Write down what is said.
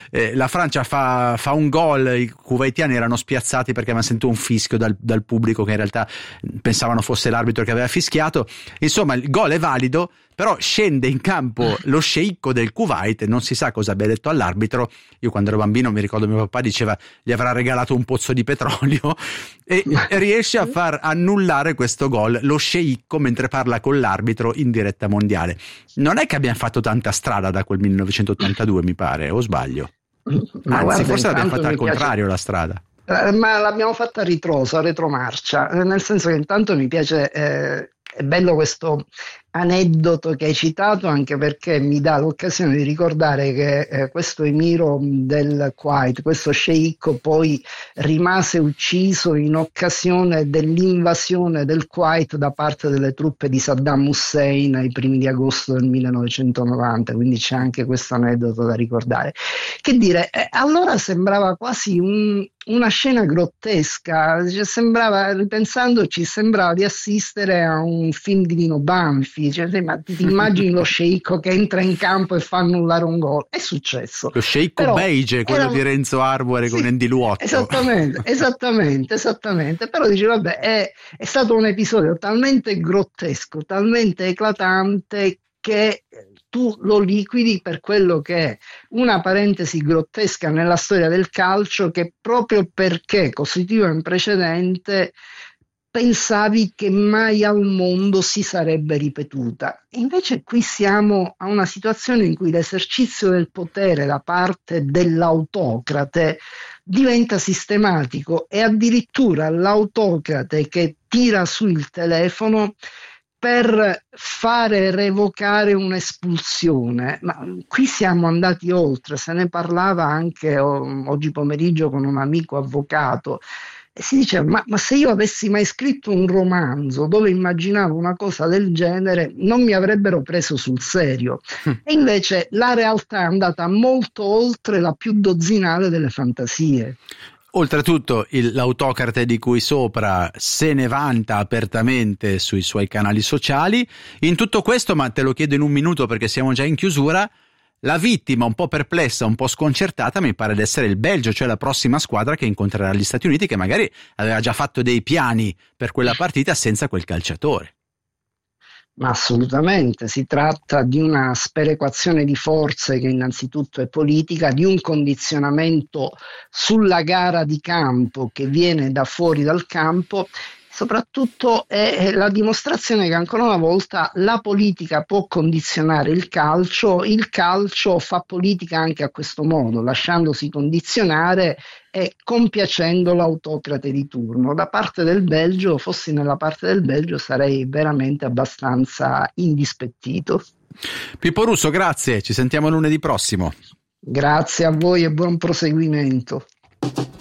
la Francia fa un gol, i kuwaitiani erano spiazzati perché avevano sentito un fischio dal pubblico che in realtà pensavano fosse l'arbitro che aveva fischiato. Insomma, il gol è valido, però scende in campo lo sceicco del Kuwait, non si sa cosa abbia detto all'arbitro. Io quando ero bambino mi ricordo mio papà diceva gli avrà regalato un pozzo di petrolio, e riesce a far annullare questo gol lo sceicco mentre parla con l'arbitro in diretta mondiale. Non è che abbiamo fatto tanta strada da quel 1982, mi pare, o sbaglio? Anzi, forse l'abbiamo fatta al contrario la strada. Ma l'abbiamo fatta a ritroso, a retromarcia, nel senso che intanto mi piace, è bello questo aneddoto che hai citato, anche perché mi dà l'occasione di ricordare che questo emiro del Kuwait, questo sceicco, poi rimase ucciso in occasione dell'invasione del Kuwait da parte delle truppe di Saddam Hussein ai primi di agosto del 1990, quindi c'è anche questo aneddoto da ricordare. Che dire, allora sembrava quasi una scena grottesca, cioè sembrava, ripensandoci, sembrava di assistere a un film di Nino Banfi. Cioè, ma ti immagini lo sceicco che entra in campo e fa annullare un gol? È successo. Lo sceicco beige, quello di Renzo Arbore, sì, con Andy Luotto. Esattamente. Però dice, vabbè, è stato un episodio talmente grottesco, talmente eclatante, che tu lo liquidi per quello che è una parentesi grottesca nella storia del calcio, che proprio perché costituiva un precedente pensavi che mai al mondo si sarebbe ripetuta. Invece qui siamo a una situazione in cui l'esercizio del potere da parte dell'autocrate diventa sistematico, e addirittura l'autocrate che tira su il telefono per fare revocare un'espulsione. Ma qui siamo andati oltre, se ne parlava anche oggi pomeriggio con un amico avvocato. E si diceva, ma se io avessi mai scritto un romanzo dove immaginavo una cosa del genere, non mi avrebbero preso sul serio. E invece la realtà è andata molto oltre la più dozzinale delle fantasie. Oltretutto l'autocrate di cui sopra se ne vanta apertamente sui suoi canali sociali. In tutto questo, ma te lo chiedo in un minuto perché siamo già in chiusura, la vittima un po' perplessa, un po' sconcertata mi pare di essere il Belgio, cioè la prossima squadra che incontrerà gli Stati Uniti, che magari aveva già fatto dei piani per quella partita senza quel calciatore. Ma assolutamente, si tratta di una sperequazione di forze che innanzitutto è politica, di un condizionamento sulla gara di campo che viene da fuori dal campo. Soprattutto è la dimostrazione che ancora una volta la politica può condizionare il calcio fa politica anche a questo modo, lasciandosi condizionare e compiacendo l'autocrate di turno. Da parte del Belgio, fossi nella parte del Belgio, sarei veramente abbastanza indispettito. Pippo Russo, grazie, ci sentiamo lunedì prossimo. Grazie a voi e buon proseguimento.